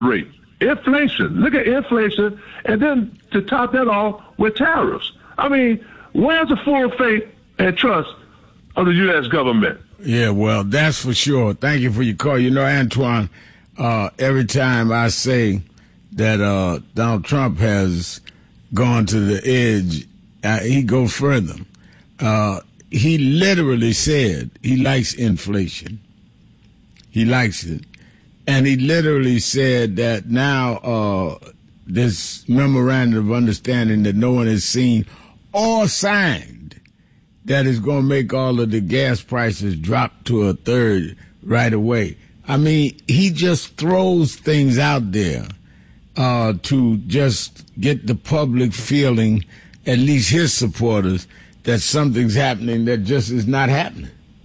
rate. Inflation. Look at inflation, and then to top that off with tariffs. I mean, where's the full faith and trust of the U.S. government? Yeah, well, that's for sure. Thank you for your call. You know, Antoine, every time I say that Donald Trump has gone to the edge, he goes further. He literally said he likes inflation. He likes it. And he literally said that now this memorandum of understanding that no one has seen or signed that is going to make all of the gas prices drop to a third right away. I mean, he just throws things out there to just get the public feeling, at least his supporters, that something's happening that just is not happening.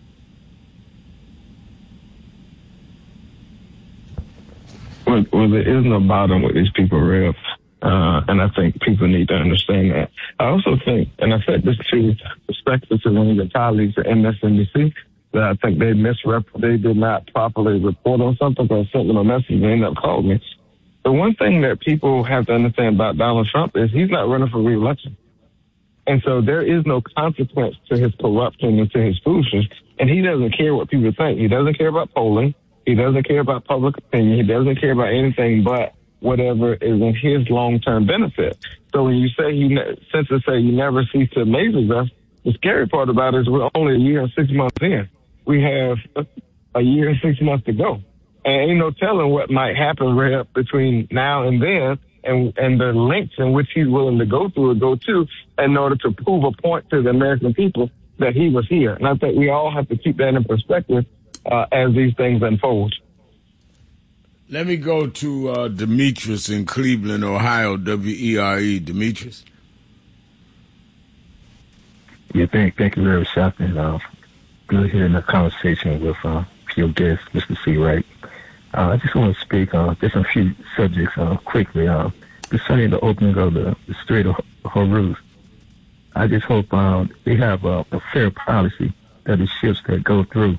Well, there is no bottom with these people, Rev. And I think people need to understand that. I also think, and I said this to respectfully to one of your colleagues at MSNBC, that I think they did not properly report on something, or sent them a message and they ended up calling me. The one thing that people have to understand about Donald Trump is he's not running for re-election. And so there is no consequence to his corruption and to his foolishness. And he doesn't care what people think. He doesn't care about polling. He doesn't care about public opinion. He doesn't care about anything but whatever is in his long-term benefit. So when you say census say you never cease to amaze us, the scary part about it is we're only a year and 6 months in. We have a year and 6 months to go. And ain't no telling what might happen right between now and then, and the lengths in which he's willing to go through or go to in order to prove a point to the American people that he was here. And I think we all have to keep that in perspective as these things unfold. Let me go to Demetrius in Cleveland, Ohio, WERE. Demetrius. Yeah, thank you very much, Shafton. Good hearing the conversation with your guest, Mr. C. Wright. I just want to speak on just a few subjects quickly. Concerning the opening of the Strait of Hormuz, I just hope they have a fair policy that the ships that go through,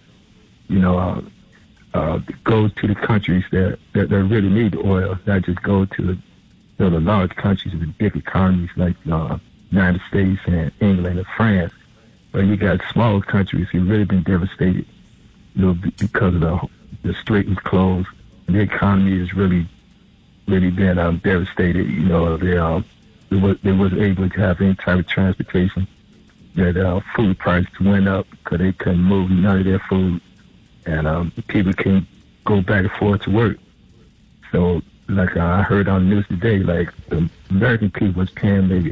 go to the countries that really need oil, not just go to the large countries with big economies like United States and England and France. But you got small countries who've really been devastated, because of the strait was closed. The economy has really been devastated. They wasn't able to have any type of transportation. That food prices went up because they couldn't move none of their food, and people can't go back and forth to work. So, like I heard on the news today, like the American people was paying maybe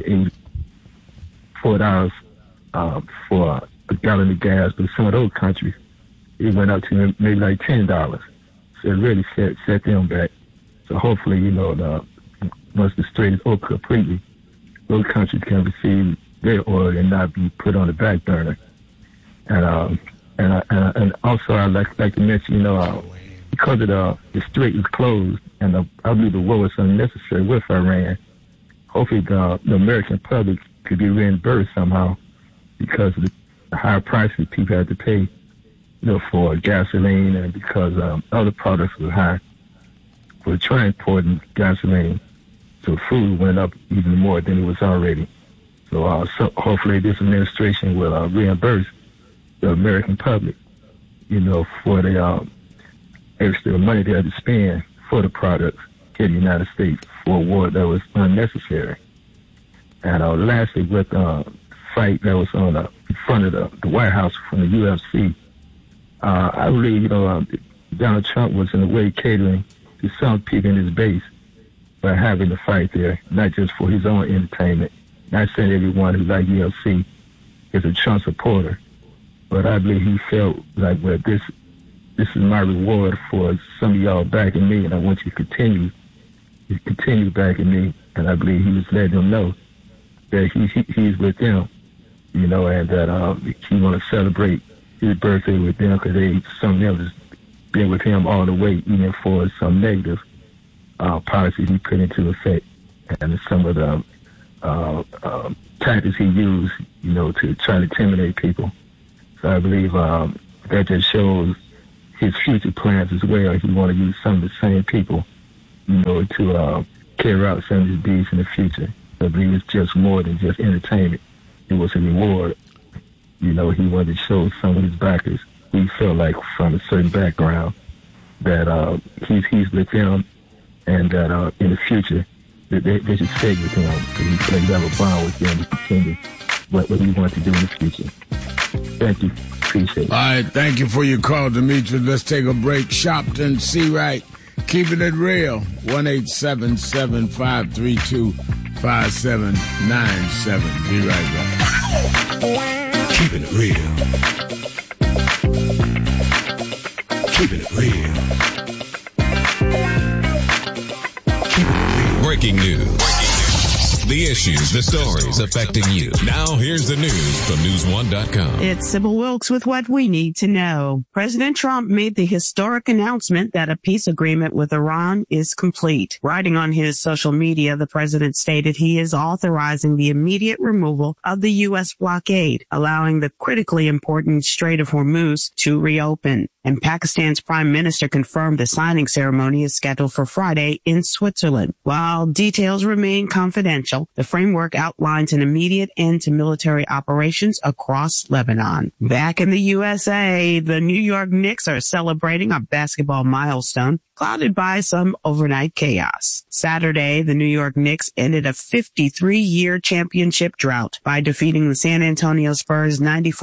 $4 for a gallon of gas, but some of those countries it went up to maybe like $10. So it really set them back. So hopefully, once the strait is open completely, those countries can receive their oil and not be put on the back burner. And also I'd like to mention, because of the strait is closed, and I believe the war is unnecessary with Iran. Hopefully the American public could be reimbursed somehow because of the higher prices people had to pay, for gasoline, and because other products were high for transporting gasoline. So food went up even more than it was already. So hopefully this administration will reimburse the American public, for the extra money they had to spend for the products in the United States for a war that was unnecessary. And lastly, with the fight that was on in front of the White House from the UFC, I believe, Donald Trump was in a way catering to some people in his base by having the fight there, not just for his own entertainment. Not saying everyone who likes UFC is a Trump supporter, but I believe he felt like, well, this is my reward for some of y'all backing me, and I want you to continue backing me. And I believe he was letting them know that he's with them, and that he want to celebrate his birthday with them because some of them has been with him all the way, even for some negative policies he put into effect, and some of the tactics he used, to try to intimidate people. So I believe that just shows his future plans as well. He want to use some of the same people to carry out some of his deeds in the future. I believe it's just more than just entertainment. It was a reward. He wanted to show some of his backers he felt like from a certain background that he's with them, and that in the future that they should stay with him because he felt he have a bond with them to continue what he wanted to do in the future. Thank you. Appreciate it. All right, thank you for your call, Demetrius. Let's take a break. Shopton, C-Right, keeping it real. 1-877-532-5797. Be right back. Keeping it real. Keeping it real. Keeping it real. Breaking news. The issues, the stories affecting you. Now here's the news from News1.com. It's Sybil Wilkes with what we need to know. President Trump made the historic announcement that a peace agreement with Iran is complete. Writing on his social media, the president stated he is authorizing the immediate removal of the U.S. blockade, allowing the critically important Strait of Hormuz to reopen. And Pakistan's prime minister confirmed the signing ceremony is scheduled for Friday in Switzerland. While details remain confidential, the framework outlines an immediate end to military operations across Lebanon. Back in the USA, the New York Knicks are celebrating a basketball milestone clouded by some overnight chaos. Saturday, the New York Knicks ended a 53-year championship drought by defeating the San Antonio Spurs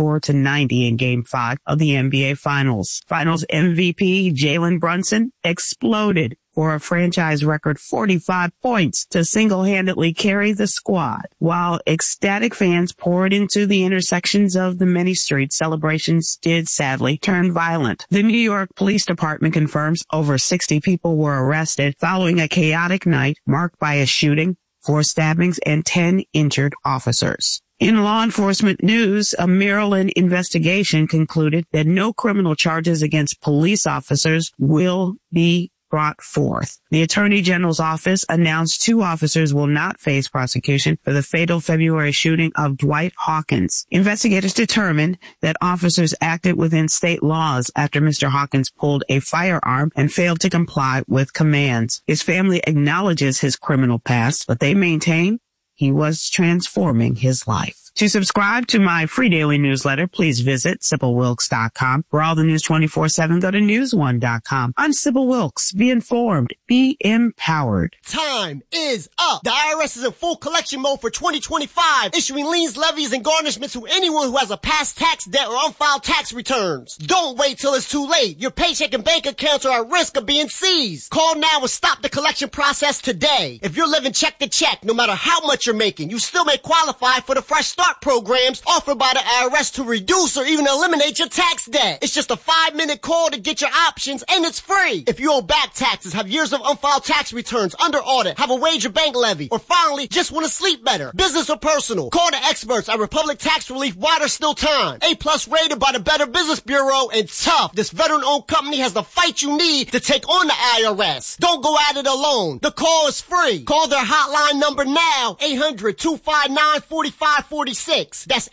94-90 in Game 5 of the NBA Finals. Finals MVP Jalen Brunson exploded for a franchise record 45 points to single-handedly carry the squad. While ecstatic fans poured into the intersections of the many streets, celebrations did sadly turn violent. The New York Police Department confirms over 60 people were arrested following a chaotic night marked by a shooting, 4 stabbings, and 10 injured officers. In law enforcement news, a Maryland investigation concluded that no criminal charges against police officers will be brought forth. The Attorney General's office announced 2 officers will not face prosecution for the fatal February shooting of Dwight Hawkins. Investigators determined that officers acted within state laws after Mr. Hawkins pulled a firearm and failed to comply with commands. His family acknowledges his criminal past, but they maintain he was transforming his life. To subscribe to my free daily newsletter, please visit SybilWilkes.com. For all the news 24/7, go to News1.com. I'm Sybil Wilkes. Be informed. Be empowered. Time is up. The IRS is in full collection mode for 2025, issuing liens, levies, and garnishments to anyone who has a past tax debt or unfiled tax returns. Don't wait till it's too late. Your paycheck and bank accounts are at risk of being seized. Call now and stop the collection process today. If you're living check to check, no matter how much you're making, you still may qualify for the Fresh Start programs offered by the IRS to reduce or even eliminate your tax debt. It's just a 5-minute call to get your options, and it's free. If you owe back taxes, have years of unfiled tax returns, under audit, have a wage or bank levy, or finally just want to sleep better, business or personal, call the experts at Republic Tax Relief while there's still time. A+ rated by the Better Business Bureau, and tough. This veteran-owned company has the fight you need to take on the IRS. Don't go at it alone. The call is free. Call their hotline number now, 800-259-4546. That's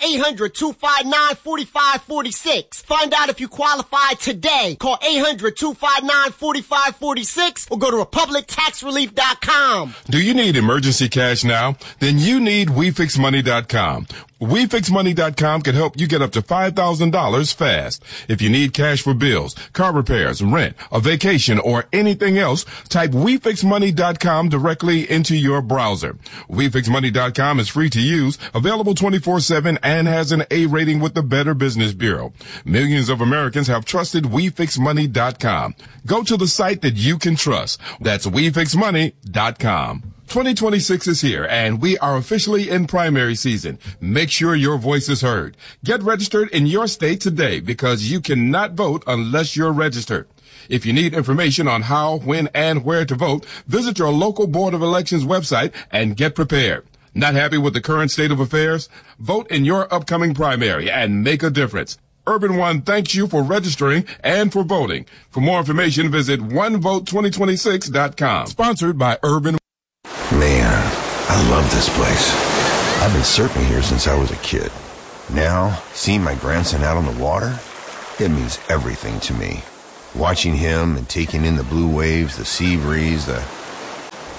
800-259-4546. Find out if you qualify today. Call 800-259-4546 or go to republictaxrelief.com. Do you need emergency cash now? Then you need WeFixMoney.com. WeFixMoney.com can help you get up to $5,000 fast. If you need cash for bills, car repairs, rent, a vacation, or anything else, type WeFixMoney.com directly into your browser. WeFixMoney.com is free to use, available 24/7, and has an A rating with the Better Business Bureau. Millions of Americans have trusted WeFixMoney.com. Go to the site that you can trust. That's WeFixMoney.com. 2026 is here, and we are officially in primary season. Make sure your voice is heard. Get registered in your state today because you cannot vote unless you're registered. If you need information on how, when, and where to vote, visit your local Board of Elections website and get prepared. Not happy with the current state of affairs? Vote in your upcoming primary and make a difference. Urban One thanks you for registering and for voting. For more information, visit OneVote2026.com. Sponsored by Urban. Man, I love this place. I've been surfing here since I was a kid. Now, seeing my grandson out on the water, it means everything to me. Watching him and taking in the blue waves, the sea breeze,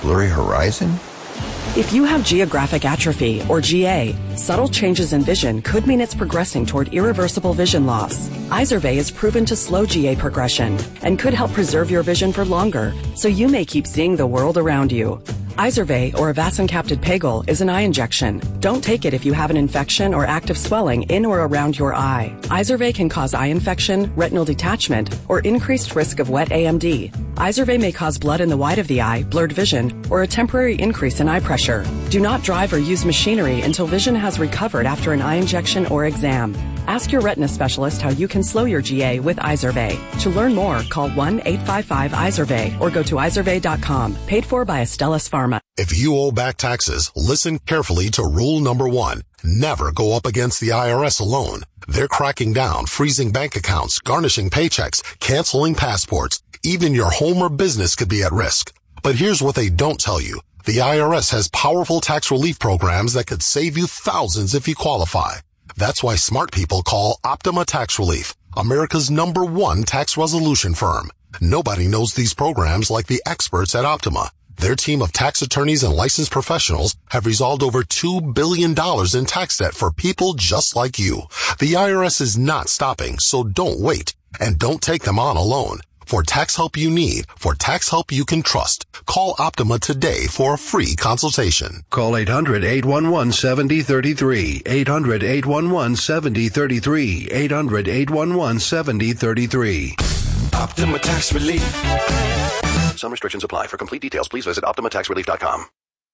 Blurry horizon? If you have geographic atrophy, or GA, subtle changes in vision could mean it's progressing toward irreversible vision loss. Izervay is proven to slow GA progression and could help preserve your vision for longer, so you may keep seeing the world around you. Izervay, or avacincaptad pegol, is an eye injection. Don't take it if you have an infection or active swelling in or around your eye. Izervay can cause eye infection, retinal detachment, or increased risk of wet AMD. Izervay may cause blood in the white of the eye, blurred vision, or a temporary increase in eye pressure. Do not drive or use machinery until vision has recovered after an eye injection or exam. Ask your retina specialist how you can slow your GA with Izervay. To learn more, call 1-855-IZERVAY or go to izervay.com. Paid for by Astellas Pharma. If you owe back taxes, listen carefully to rule number 1. Never go up against the IRS alone. They're cracking down, freezing bank accounts, garnishing paychecks, canceling passports. Even your home or business could be at risk. But here's what they don't tell you. The IRS has powerful tax relief programs that could save you thousands if you qualify. That's why smart people call Optima Tax Relief, America's #1 tax resolution firm. Nobody knows these programs like the experts at Optima. Their team of tax attorneys and licensed professionals have resolved over $2 billion in tax debt for people just like you. The IRS is not stopping, so don't wait. And don't take them on alone. For tax help you need, for tax help you can trust, call Optima today for a free consultation. Call 800-811-7033. 800-811-7033. 800-811-7033. Optima Tax Relief. Some restrictions apply. For complete details, please visit OptimaTaxRelief.com.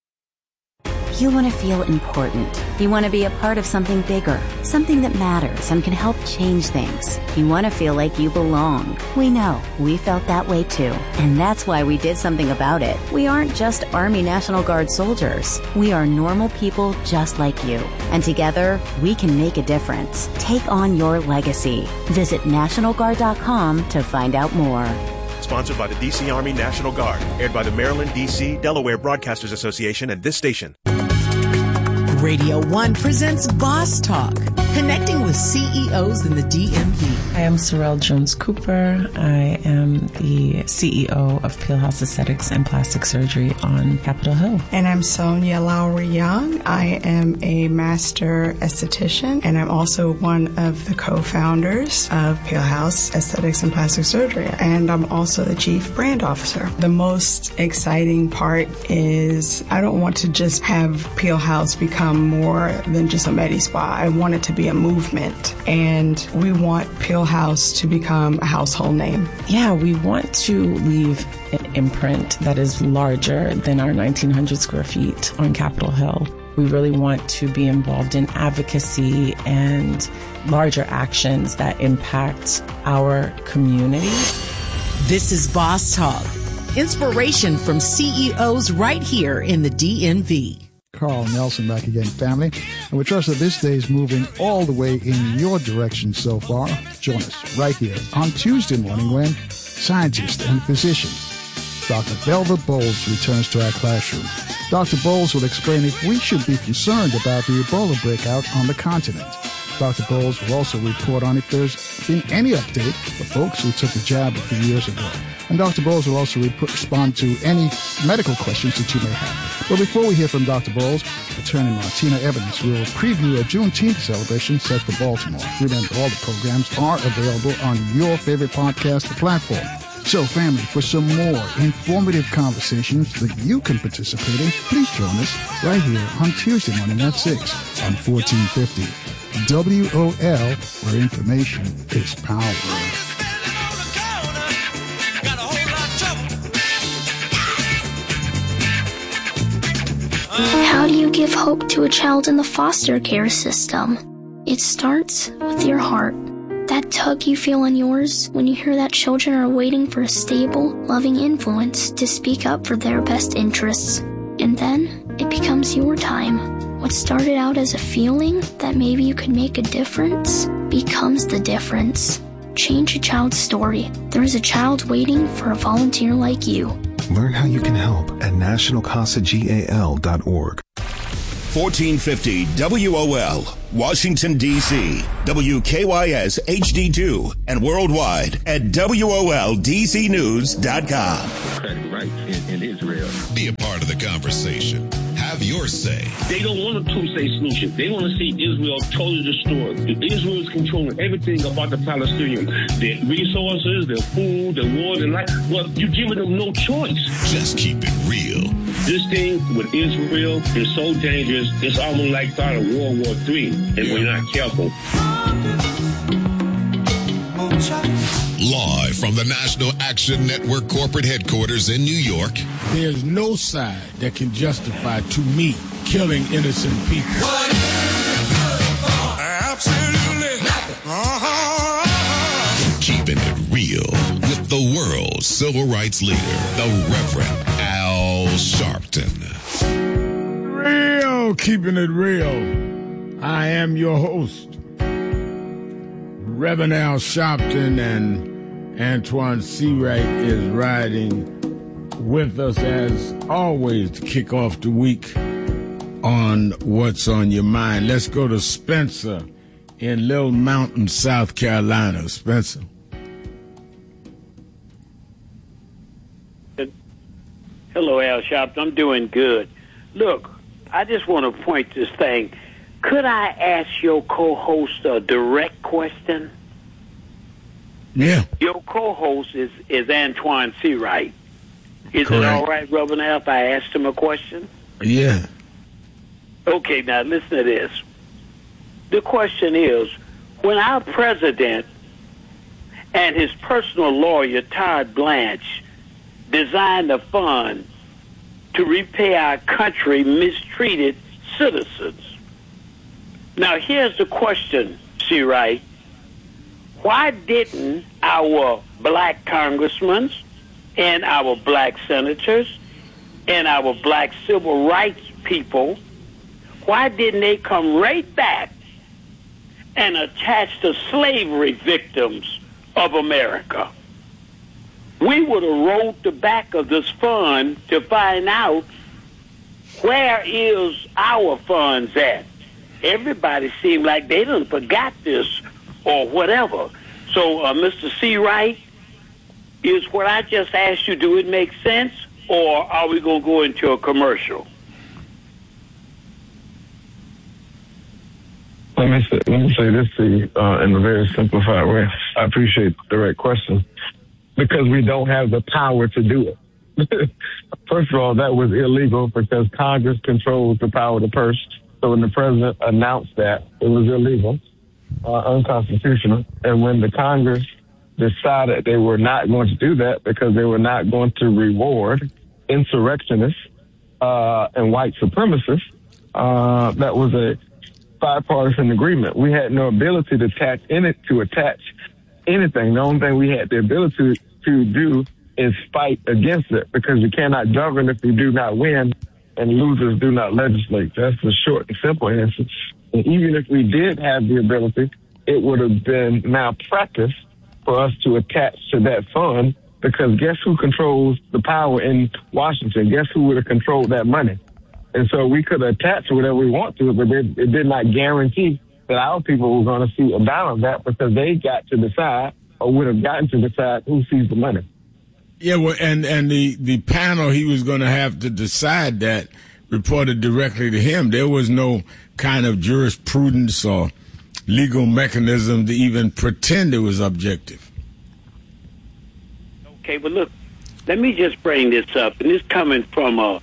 You want to feel important. You want to be a part of something bigger, something that matters and can help change things. You want to feel like you belong. We know. We felt that way too. And that's why we did something about it. We aren't just Army National Guard soldiers. We are normal people just like you. And together, we can make a difference. Take on your legacy. Visit NationalGuard.com to find out more. Sponsored by the D.C. Army National Guard. Aired by the Maryland, D.C., Delaware Broadcasters Association and this station. Radio 1 presents Boss Talk, connecting with CEOs in the DMV. I am Sorrel Jones-Cooper. I am the CEO of Peel House Aesthetics and Plastic Surgery on Capitol Hill. And I'm Sonia Lowry Young. I am a master esthetician, and I'm also one of the co-founders of Peel House Aesthetics and Plastic Surgery. And I'm also the chief brand officer. The most exciting part is I don't want to just have Peel House become more than just a med spa. I want it to be a movement, and we want Peel House to become a household name. Yeah, we want to leave an imprint that is larger than our 1,900 square feet on Capitol Hill. We really want to be involved in advocacy and larger actions that impact our community. This is Boss Talk, inspiration from CEOs right here in the DMV. Carl Nelson back again, family. And we trust that this day is moving all the way in your direction so far. Join us right here on Tuesday morning when scientist and physician Dr. Belva Bowles returns to our classroom. Dr. Bowles will explain if we should be concerned about the Ebola breakout on the continent. Dr. Bowles will also report on if there's been any update for folks who took the jab a few years ago. And Dr. Bowles will also respond to any medical questions that you may have. But before we hear from Dr. Bowles, attorney Martina Evans will preview a Juneteenth celebration set for Baltimore. Remember, all the programs are available on your favorite podcast platform. So, family, for some more informative conversations that you can participate in, please join us right here on Tuesday morning at 6 on 1450. WOL, where information is power. How do you give hope to a child in the foster care system? It starts with your heart. That tug you feel in yours when you hear that children are waiting for a stable, loving influence to speak up for their best interests. And then it becomes your time. What started out as a feeling that maybe you could make a difference becomes the difference. Change a child's story. There is a child waiting for a volunteer like you. Learn how you can help at nationalcasagal.org. 1450 WOL, Washington, D.C., WKYS HD2, and worldwide at WOLDCnews.com. Right in Israel. Be a part of the conversation. Have your say. They don't want a two-state solution. They want to see Israel totally destroyed. Israel is controlling everything about the Palestinians. Their resources, their food, their water, their life. Well, you're giving them no choice. Just keep it real. This thing with Israel is so dangerous, it's almost like starting World War III if we're not careful. Live from the National Action Network corporate headquarters in New York. There's no side that can justify, to me, killing innocent people. What is it good for? Absolutely nothing. Keeping it real with the world's civil rights leader, the Reverend Al Sharpton. Real, keeping it real. I am your host, Reverend Al Sharpton, and Antoine Seawright is riding with us as always to kick off the week on What's on Your Mind. Let's go to Spencer in Little Mountain, South Carolina. Spencer. Hello, Al Sharpton. I'm doing good. Look, I just want to point this thing. Could I ask your co-host a direct question? Yeah. Your co-host is Antoine Seawright. Is Correct. it all right, Reverend Al, if I asked him a question? Yeah. Okay, now listen to this. The question is, when our president and his personal lawyer, Todd Blanche, designed a fund to repay our country mistreated citizens. Now, here's the question, Seawright. Why didn't our black congressmen and our black senators and our black civil rights people, why didn't they come right back and attach the slavery victims of America? We would have wrote the back of this fund to find out where is our funds at. Everybody seemed like they done forgot this or whatever. So, Mr. Seawright, is what I just asked you, do it make sense, or are we going to go into a commercial? Let me say this to you in a very simplified way. I appreciate the right question. Because we don't have the power to do it. First of all, that was illegal because Congress controls the power of the purse. So when the president announced that, it was illegal, unconstitutional. And when the Congress decided they were not going to do that because they were not going to reward insurrectionists and white supremacists, that was a bipartisan agreement. We had no ability to attach anything. The only thing we had the ability to do is fight against it because you cannot govern if you do not win, and losers do not legislate. That's the short and simple answer. And even if we did have the ability, it would have been malpractice for us to attach to that fund because guess who controls the power in Washington? Guess who would have controlled that money? And so we could attach whatever we want to it, but it did not guarantee that our people were going to see a balance of that because they got to decide or would have gotten to decide who sees the money. Yeah, well, and the panel he was going to have to decide that reported directly to him. There was no kind of jurisprudence or legal mechanism to even pretend it was objective. Okay, but look, let me just bring this up, and this coming from a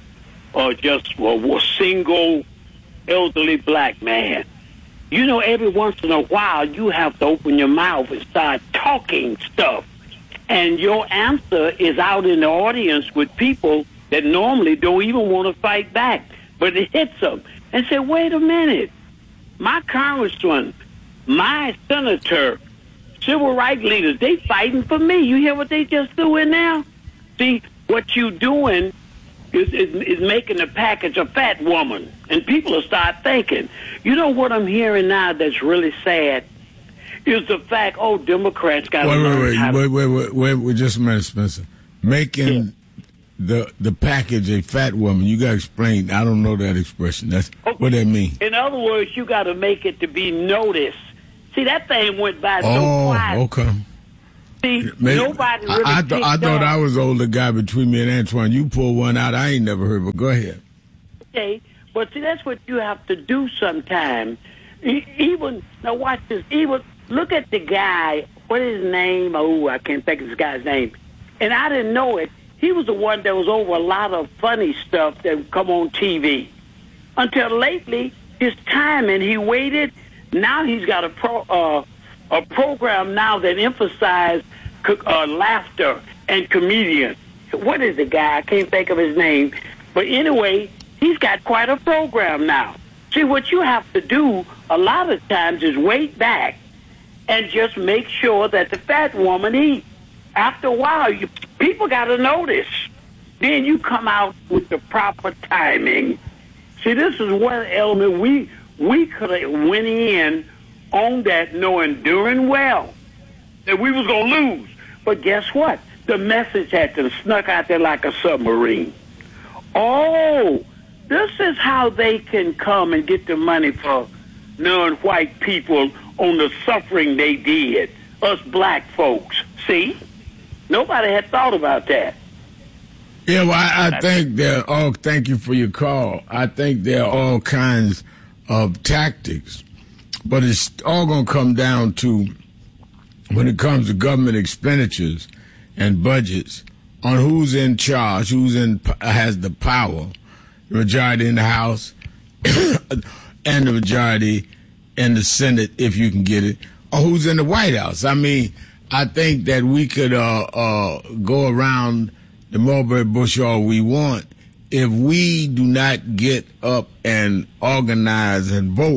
single elderly black man. You know, every once in a while, you have to open your mouth and start talking stuff. And your answer is out in the audience with people that normally don't even want to fight back. But it hits them and say, wait a minute. My congressman, my senator, civil rights leaders, they fighting for me. You hear what they just doing now? See, what you doing is making the package a fat woman. And people will start thinking. You know what I'm hearing now that's really sad? Is the fact, Democrats got to learn how to... Wait, just a minute, Spencer. Making the package a fat woman. You got to explain. I don't know that expression. That's what that mean. In other words, you got to make it to be noticed. See, that thing went by so quiet. Oh, okay. See, nobody really I thought I was the older guy between me and Antoine. You pull one out I ain't never heard, but go ahead. Okay, but see, that's what you have to do sometimes. Even, now watch this, even look at the guy, what is his name? Oh, I can't think of this guy's name. And I didn't know it. He was the one that was over a lot of funny stuff that would come on TV. Until lately, his timing, he waited. Now he's got a program now that emphasizes laughter and comedian. What is the guy? I can't think of his name. But anyway, he's got quite a program now. See, what you have to do a lot of times is wait back and just make sure that the fat woman eats. After a while, people got to notice. Then you come out with the proper timing. See, this is one element we could have went in on that knowing darn well that we was going to lose. But guess what? The message had to snuck out there like a submarine. Oh, this is how they can come and get the money for non-white people on the suffering they did, us black folks. See? Nobody had thought about that. Yeah, well, I think thank you for your call. I think there are all kinds of tactics, but it's all going to come down to, when it comes to government expenditures and budgets, on who's in charge, has the power, the majority in the House and the majority in the Senate, if you can get it, or who's in the White House. I mean, I think that we could go around the Mulberry Bush all we want. If we do not get up and organize and vote,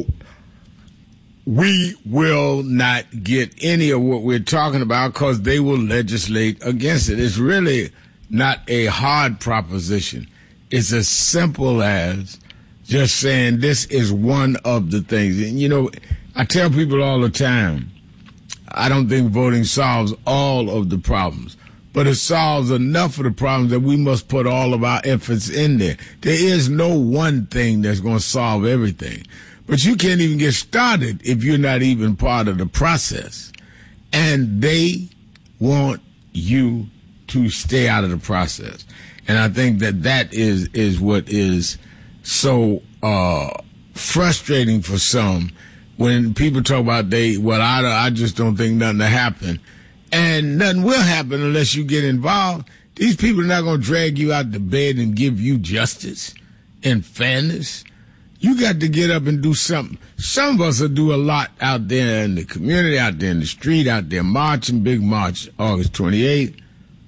we will not get any of what we're talking about because they will legislate against it. It's really not a hard proposition. It's as simple as just saying this is one of the things. And, you know, I tell people all the time, I don't think voting solves all of the problems, but it solves enough of the problems that we must put all of our efforts in there. There is no one thing that's going to solve everything, but you can't even get started if you're not even part of the process. And they want you to stay out of the process. And I think that is what is so frustrating for some. When people talk about I just don't think nothing will happen. And nothing will happen unless you get involved. These people are not going to drag you out the bed and give you justice and fairness. You got to get up and do something. Some of us will do a lot out there in the community, out there in the street, out there marching, big march, August 28th.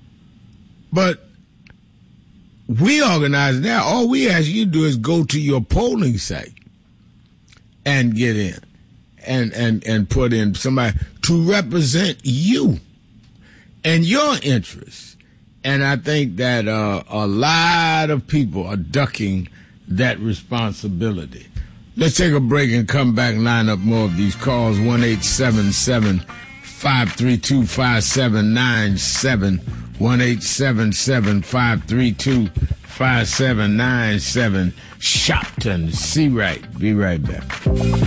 But we organize now. All we ask you to do is go to your polling site and get in. And put in somebody to represent you and your interests. And I think that a lot of people are ducking that responsibility. Let's take a break and come back and line up more of these calls. 1-877-532-5797. 1-877-532-5797. Shopton. See right. Be right back.